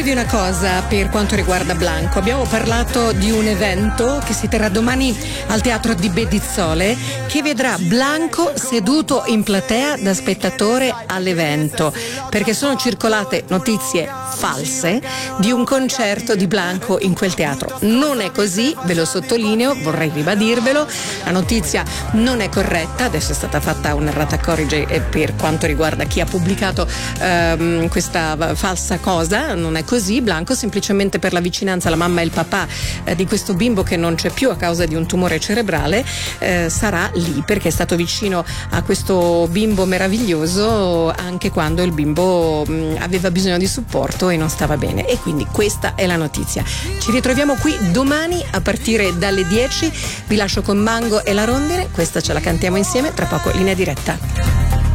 dirvi una cosa per quanto riguarda Blanco. Abbiamo parlato di un evento che si terrà domani al Teatro di Bedizzole, che vedrà Blanco seduto in platea da spettatore all'evento, perché sono circolate notizie false di un concerto di Blanco in quel teatro. Non è così, ve lo sottolineo, vorrei ribadirvelo, la notizia non è corretta. Adesso è stata fatta un'errata corrige per quanto riguarda chi ha pubblicato questa falsa cosa. Non è così. Blanco, semplicemente per la vicinanza, la mamma e il papà di questo bimbo che non c'è più a causa di un tumore cerebrale, sarà lì perché è stato vicino a questo bimbo meraviglioso anche quando il bimbo aveva bisogno di supporto e non stava bene, e quindi questa è la notizia. Ci ritroviamo qui domani a partire dalle 10. Vi lascio con Mango e la rondine, questa ce la cantiamo insieme, tra poco linea diretta.